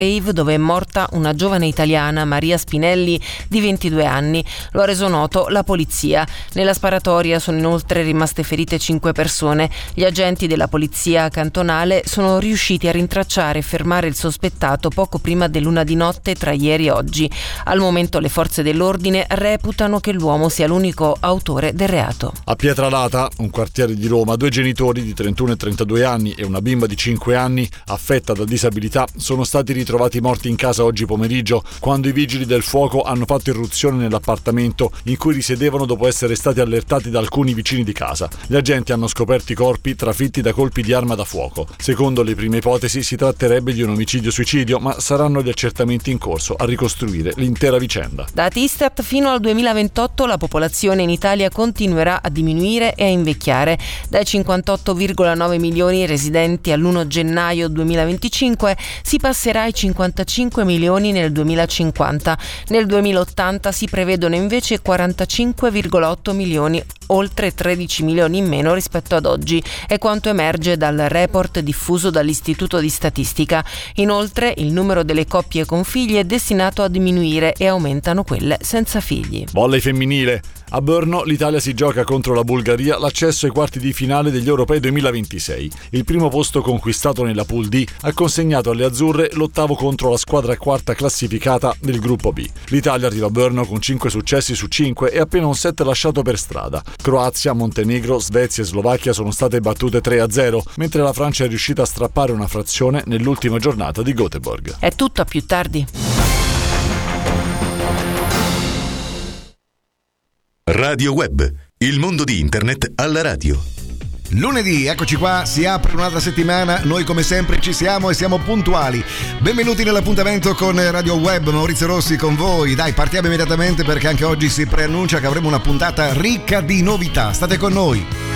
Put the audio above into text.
rave dove è morta una giovane italiana, Maria Spinelli, di 22 anni. Lo ha reso noto la polizia. Nella sparatoria sono inoltre rimaste ferite 5 persone. Gli agenti della polizia cantonale sono riusciti a rintracciare e fermare il sospettato poco prima dell'1 di notte tra ieri e oggi. Al momento le forze dell'ordine reputano che l'uomo sia l'unico autore del reato. A Pietralata, un quartiere di Roma, 2 genitori di 31 e 32 anni e una bimba di 5 anni affetta da disabilità sono stati ritrovati morti in casa oggi pomeriggio quando i vigili del fuoco hanno fatto irruzione nell'appartamento in cui risiedevano dopo essere stati allertati da alcuni vicini di casa. Gli agenti hanno scoperto i corpi trafitti da colpi di arma da fuoco. Secondo le prime ipotesi si tratterebbe di un omicidio-suicidio, ma saranno gli accertamenti in corso a ricostruire l'intera vicenda. Dati Istat, fino al 2028 la popolazione in Italia continuerà a diminuire e a invecchiare. Dai 58,9 milioni residenti all'1 gennaio 2025 si passerà ai 55 milioni nel 2050. Nel 2080 si prevedono invece 45,8 milioni, oltre 13 milioni in meno rispetto ad oggi, è quanto emerge dal report diffuso dall'Istituto di Statistica. Inoltre, il numero delle coppie con figli è destinato a diminuire e aumentano quelle senza figli. Volley femminile. A Brno l'Italia si gioca contro la Bulgaria l'accesso ai quarti di finale degli Europei 2026. Il primo posto conquistato nella Pool D ha consegnato alle azzurre l'ottavo contro la squadra quarta classificata del gruppo B. L'Italia arriva a Brno con 5 successi su 5 e appena un set lasciato per strada. Croazia, Montenegro, Svezia e Slovacchia sono state battute 3-0, mentre la Francia è riuscita a strappare una frazione nell'ultima giornata di Göteborg. È tutto, a più tardi. Radio Web, il mondo di internet alla radio. Lunedì, eccoci qua, si apre un'altra settimana, noi come sempre ci siamo e siamo puntuali. Benvenuti nell'appuntamento con Radio Web, Maurizio Rossi con voi. Dai, partiamo immediatamente perché anche oggi si preannuncia che avremo una puntata ricca di novità. State con noi.